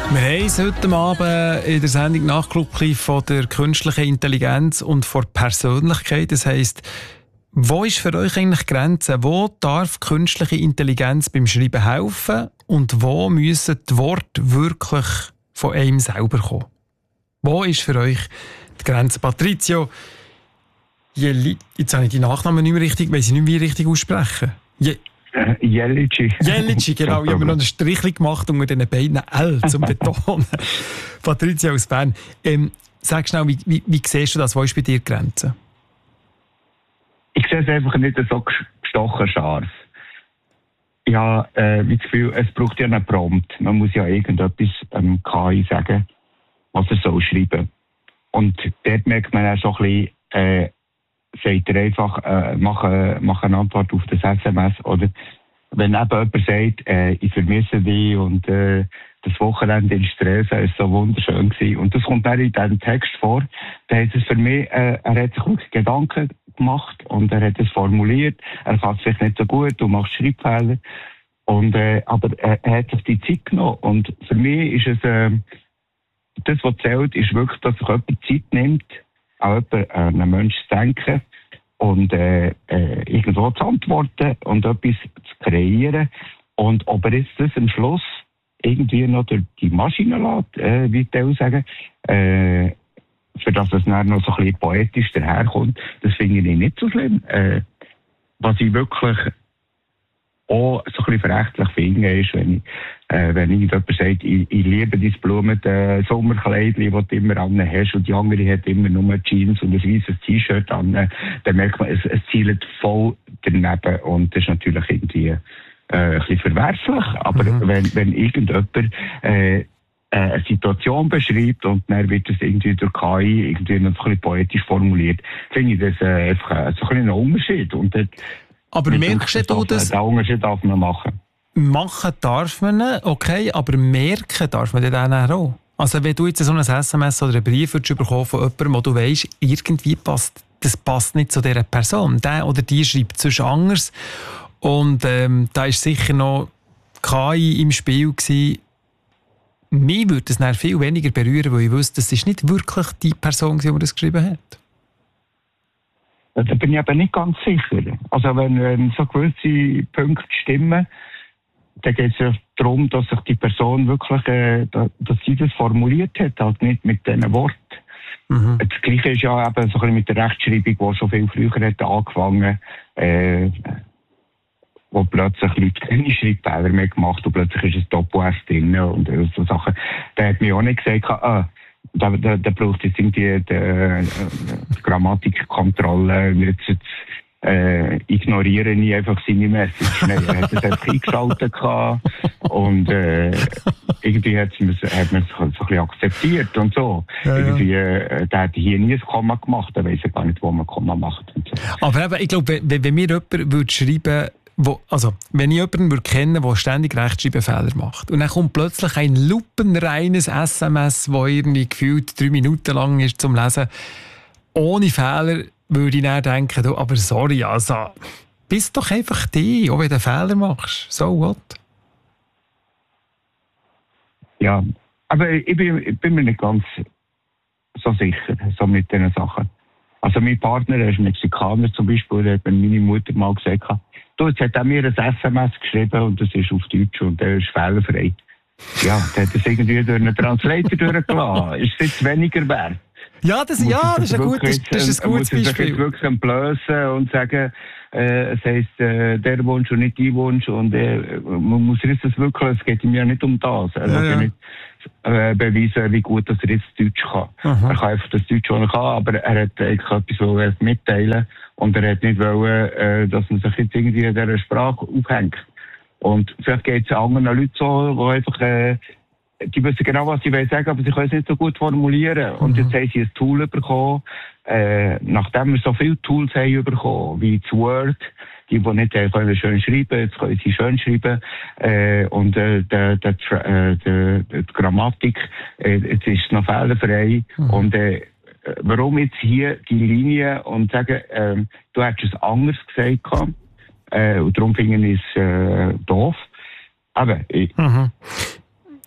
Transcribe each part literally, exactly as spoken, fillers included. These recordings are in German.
Wir haben es heute Abend in der Sendung nachgeguckt von der künstlichen Intelligenz und von Persönlichkeit. Das heisst, wo ist für euch eigentlich die Grenze? Wo darf künstliche Intelligenz beim Schreiben helfen und wo müssen die Worte wirklich von einem selber kommen? Wo ist für euch die Grenze? Patrizio, Jelli, jetzt habe ich die Nachnamen nicht mehr richtig, weil sie nicht mehr richtig aussprechen. Je Jelici. Jelici, genau. Ich habe mir noch einen Strich gemacht unter diesen beiden L zum Betonen. Patrizia aus Bern. Ähm, sag schnell, wie, wie, wie siehst du das? Wo ist bei dir die Grenze? Ich sehe es einfach nicht so gestochen scharf. Ich habe äh, das Gefühl, es braucht ja einen Prompt. Man muss ja irgendetwas ähm, K I sagen, was er soll schreiben. Und dort merkt man auch schon ein bisschen, äh, sagt er einfach, äh, mach, äh, mach eine Antwort auf das S M S. Oder wenn eben jemand sagt, äh, ich vermisse dich und äh, das Wochenende in Stresa ist so wunderschön gewesen. Und das kommt dann in diesem Text vor. Dann hat es für mich, äh, er hat sich wirklich Gedanken gemacht und er hat es formuliert. Er kann es vielleicht nicht so gut, du machst Schreibfehler. Und, äh, aber äh, er hat sich die Zeit genommen. Und für mich ist es, äh, das, was zählt, ist wirklich, dass sich jemand Zeit nimmt, auch jemand, äh, einen Menschen zu denken und äh, äh, irgendwo zu antworten und etwas zu kreieren. Und ob er jetzt das am Schluss irgendwie noch durch die Maschine lässt, äh, wie die auch sagen, äh, für das es dann noch so ein bisschen poetisch daherkommt, das finde ich nicht so schlimm. Äh, was ich wirklich auch so ein bisschen verächtlich finde, ist, wenn ich, äh, wenn jemand sagt, ich, ich liebe dein blumende Sommerkleidchen, das du immer an hast, und die andere hat immer nur Jeans und ein weißes T-Shirt an, dann merkt man, es, es zielt voll daneben und das ist natürlich irgendwie äh, ein bisschen verwerflich, aber mhm. wenn, wenn irgendjemand äh, eine Situation beschreibt und dann wird das irgendwie durch K I irgendwie noch so ein bisschen poetisch formuliert, finde ich das äh, einfach äh, so ein bisschen ein Unterschied. Und dort, aber merkst du das? Den Unterschied darf man machen. Machen darf man, okay, aber merken darf man dann auch. Also wenn du jetzt so ein S M S oder einen Brief bekommen von jemandem, wo du weisst, irgendwie passt, das passt nicht zu dieser Person. Der oder die schreibt sonst anders. Und ähm, da war sicher noch K I im Spiel gewesen. Mich würde es dann viel weniger berühren, weil ich wüsste, das ist nicht wirklich die Person, die das geschrieben hat. Da bin ich aber nicht ganz sicher. Also wenn, wenn so gewisse Punkte stimmen, dann geht es ja darum, dass sich die Person wirklich, äh, dass sie das formuliert hat, halt nicht mit diesen Worten. Mhm. Das Gleiche ist ja eben so ein bisschen mit der Rechtschreibung, die schon viel früher hat angefangen, äh, wo plötzlich Leute keine Schreibfehler mehr gemacht und plötzlich ist ein Doppel-S drin und so Sachen. Da hat mir auch nicht gesagt, ah, da, da, da braucht jetzt irgendwie die, die Grammatikkontrolle. Jetzt, jetzt äh, ignoriere ich einfach seine Message. Nein, er hat das einfach eingeschaltet gehabt und äh, irgendwie hat man es so ein bisschen akzeptiert und so. Ja, ja. Irgendwie, äh, der hat hier nie ein Komma gemacht, da weiss ich gar nicht, wo man ein Komma macht. Und so. Aber eben, ich glaube, wenn, wenn mir jemand würde schreiben, Wo, also, wenn ich jemanden würde kennen, der ständig Rechtschreibfehler macht und dann kommt plötzlich ein lupenreines S M S, das irgendwie gefühlt drei Minuten lang ist zum Lesen, ohne Fehler, würde ich dann denken, du, aber sorry, also, bist doch einfach die, auch wenn du Fehler machst. So what? Ja, aber ich bin, ich bin mir nicht ganz so sicher, so mit diesen Sachen. Also mein Partner, er ist Mexikaner zum Beispiel, der hat mir meine Mutter mal gesagt, du, jetzt hat er mir ein S M S geschrieben und das ist auf Deutsch und der ist fehlerfrei. Ja, der hat das irgendwie durch einen Translator durchgelassen. Ist es jetzt weniger wert? Ja, das, ja, das ist ein gutes, das ist ein gutes Beispiel. Man muss sich wirklich entblößen und sagen, äh, es heisst äh, der Wunsch und nicht die Wunsch. Und äh, man muss jetzt das wirklich, es geht ihm ja nicht um das. Er ja, ja. nicht äh, beweisen, wie gut dass er jetzt Deutsch kann. Aha. Er kann einfach das Deutsch, was er kann, aber er hat eigentlich etwas mitteilen und er hat nicht wollen, äh, dass man sich jetzt irgendwie in dieser Sprache aufhängt. Und vielleicht geht es anderen Leuten so, die einfach, äh, die wissen genau, was sie sagen, aber sie können es nicht so gut formulieren. Und mhm. jetzt haben sie ein Tool bekommen, äh, nachdem wir so viele Tools haben bekommen, wie das Word, die, die nicht äh, können schön schreiben, jetzt können sie schön schreiben, äh, und äh, die, die, äh, die, die Grammatik, äh, jetzt ist es noch fehlerfrei. Mhm. Und äh, warum jetzt hier die Linie und sagen, äh, du hättest es anders gesagt, äh, und darum finde ich es äh, doof. Aber ich, mhm.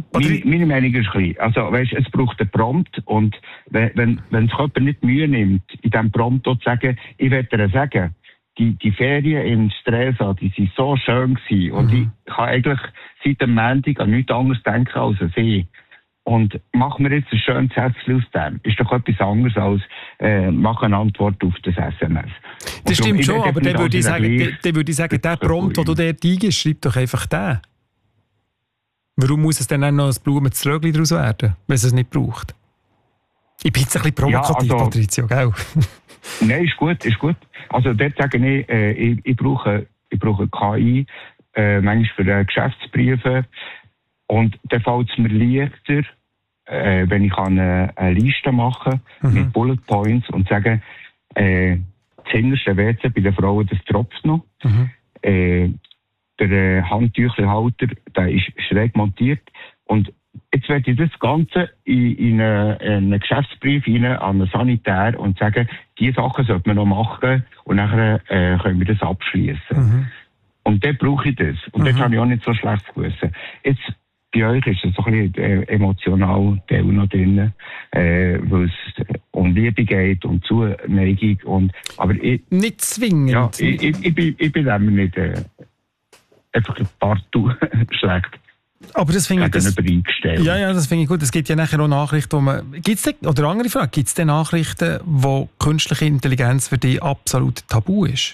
Meine, meine Meinung ist klein. Also, weißt, es braucht einen Prompt und wenn, wenn, wenn sich jemand nicht Mühe nimmt, in diesem Prompt zu sagen, ich werde dir sagen, die, die Ferien in Stresa, die waren so schön gewesen und mhm. ich kann eigentlich seit dem Montag an nichts anderes denken als an sie. Und machen wir jetzt ein schönes Sätzchen aus dem. Ist doch etwas anderes als äh, machen eine Antwort auf das S M S. Das und stimmt schon, aber dann würde ich sagen, der, der, würde ich sagen, der Prompt, den du dort eingibst, schreib doch einfach den. Warum muss es dann auch noch ein Blumenströgli daraus werden, wenn es es nicht braucht? Ich bin jetzt ein bisschen provokativ, ja, also, Patrizio, gell? Nein, ist gut, ist gut. Also dort sage ich, äh, ich, ich brauche, ich brauche K I, äh, manchmal für äh, Geschäftsbriefe. Und dann fällt es mir leichter, äh, wenn ich eine, eine Liste machen kann, mhm. mit Bullet Points und sagen, äh, das hinterste W C bei den Frauen, das tropft noch. Mhm. Äh, der äh, Handtüchelhalter, der ist schräg montiert. Und jetzt werde ich das Ganze in, in, eine, in einen Geschäftsbrief rein, an einen Sanitär und sagen, diese Sachen sollte man noch machen und nachher äh, können wir das abschließen. Mhm. Und dann brauche ich das. Und mhm. dort habe ich auch nicht so schlecht gewusst. Jetzt, bei euch ist es so ein bisschen äh, emotional Teil noch drin, äh, weil es um Liebe geht, um Zuneigung. Und, aber ich, nicht zwingend. Ja, ich, ich, ich, bin, ich bin dem nicht äh, einfach ein Partout schlecht. Aber das finde ich das, ja, ja, das finde ich gut. Es gibt ja nachher auch Nachrichten, wo man, gibt's denn, oder andere Frage, gibt es denn Nachrichten, wo künstliche Intelligenz für dich absolut tabu ist?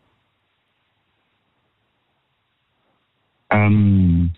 Ähm,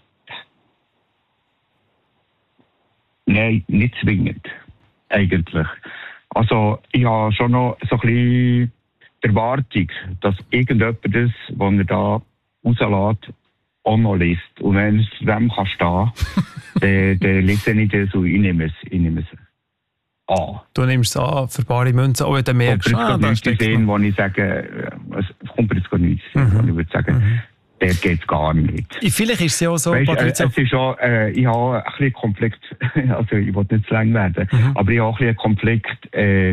Nein, nicht zwingend, eigentlich. Also, ich habe schon noch so ein bisschen die Erwartung, dass irgendjemand das, was er da rauslässt, auch noch liest. Und wenn es zu dem kann stehen, dann, dann lese ich das und ich nehme es, ich nehme es an. Du nimmst es an für bare Münzen, auch wenn du merkst, ah, da steckt sehen, wo ich sage, es kommt mir jetzt gar nichts, mhm. wo ich würde sagen, mhm. der geht es gar nicht. Vielleicht ist es ja auch so, weißt, Patrizio. Äh, es ist auch, äh, ich habe ein bisschen Konflikt, also ich will nicht zu lang werden, mhm. aber ich habe auch ein bisschen Konflikt, äh,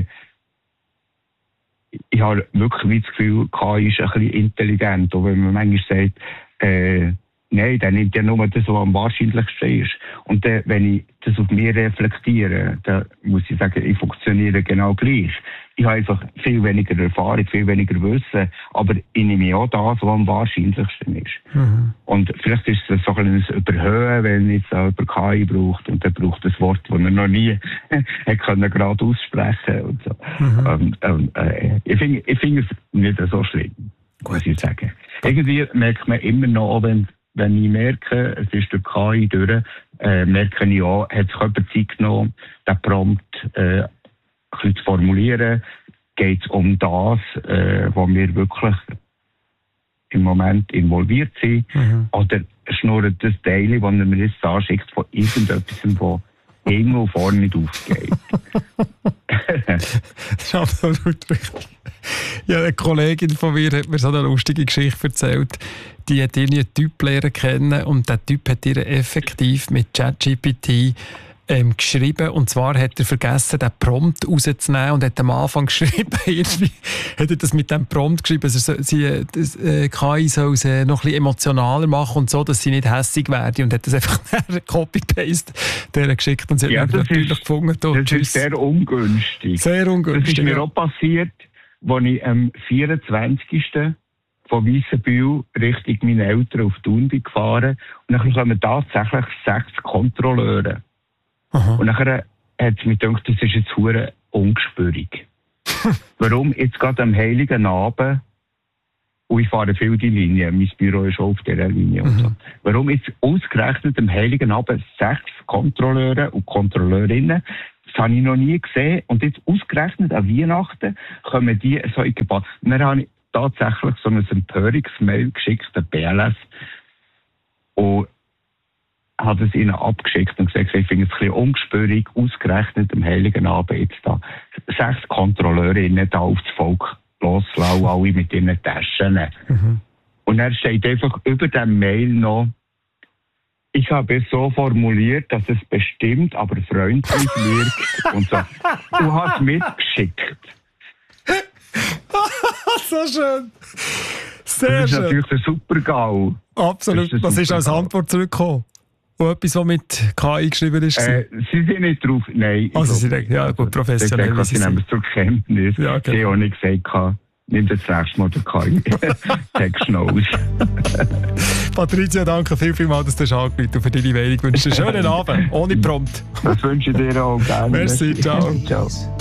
ich habe wirklich das Gefühl, K I ist ein bisschen intelligent, auch wenn man manchmal sagt, äh, nein, der nimmt ja nur das, was am wahrscheinlichsten ist. Und dann, wenn ich das auf mich reflektiere, dann muss ich sagen, ich funktioniere genau gleich. Ich habe einfach viel weniger Erfahrung, viel weniger Wissen, aber ich nehme auch das, was am wahrscheinlichsten ist. Mhm. Und vielleicht ist es so ein bisschen Überhöhen, wenn jetzt jemand K I braucht und dann braucht das Wort, das er noch nie können gerade aussprechen und so. Mhm. Und, und, äh, ich finde ich find es nicht so schlimm, muss ich sagen. Irgendwie merkt man immer noch, wenn Wenn ich merke, es ist durch K I durch, äh, merke ich auch, hat sich jemand Zeit genommen, den Prompt äh, ein bisschen zu formulieren. Geht es um das, äh, wo wir wirklich im Moment involviert sind? Mhm. Oder schnurrt das Teil, das er mir jetzt anschickt, von irgendetwas, das irgendwo vorne nicht aufgeht? Das ist absolut richtig. Ja, eine Kollegin von mir hat mir so eine lustige Geschichte erzählt. Die hat irgendwie einen Typ lernen kennen und der Typ hat ihr effektiv mit ChatGPT ähm, geschrieben. Und zwar hat er vergessen, den Prompt rauszunehmen und hat am Anfang geschrieben, irgendwie hat er das mit dem Prompt geschrieben, also sie, das, äh, K I soll es äh, noch ein bisschen emotionaler machen und so, dass sie nicht hässig werde. Und hat das einfach Copy-Paste denen geschickt und sie ja, hat natürlich ist, gefunden. Oh, das tschüss. Ist sehr ungünstig. Sehr ungünstig. Das ist mir ja. auch passiert, als ich am vierundzwanzigsten von Weissenbühl Richtung meine Eltern auf Thun bin gefahren. Und dann kommen tatsächlich sechs Kontrolleure. Aha. Und dann hat es mich gedacht, das ist jetzt verdammt ungespürig. Warum jetzt gerade am Heiligen Abend, und ich fahre viel die Linie, mein Büro ist auch auf dieser Linie. Mhm. Und so. Warum jetzt ausgerechnet am Heiligen Abend sechs Kontrolleure und Kontrolleurinnen? Das habe ich noch nie gesehen. Und jetzt ausgerechnet an Weihnachten kommen die so in Gebäude. Und dann habe ich tatsächlich so ein Empörungsmail geschickt, der B L S, und hat es ihnen abgeschickt und gesagt, ich finde es ein bisschen ungespürig, ausgerechnet am Heiligen Abend jetzt da sechs Kontrolleurinnen da auf das Volk loslassen, alle mit ihren Taschen. Mhm. Und er steht einfach über dem Mail noch, ich habe es so formuliert, dass es bestimmt, aber freundlich wirkt und so. Du hast mitgeschickt. So schön. Sehr schön. Das ist schön. Natürlich ein super GAU. Absolut. Was ist als Antwort zurückgekommen? Und etwas, was mit K I geschrieben ist? Äh, sie sind nicht drauf, nein. Also sie sind, ja gut, professionell. Also, sie nehmen es zur Kenntnis. Ja, genau. Sie haben auch nicht gesagt, nimm das nächste Mal den K I-Text noch aus. Patricia, danke viel, viel mal, dass du angerufen hast und für deine Meinung. Ich wünsche dir einen schönen Abend, ohne Prompt. Das wünsche ich dir auch gerne. Merci, ciao. Ciao.